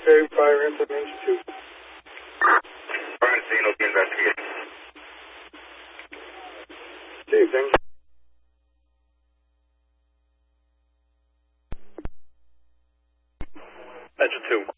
necessary prior information to. Crime scene will be investigated. Okay, thank you. That's a 2.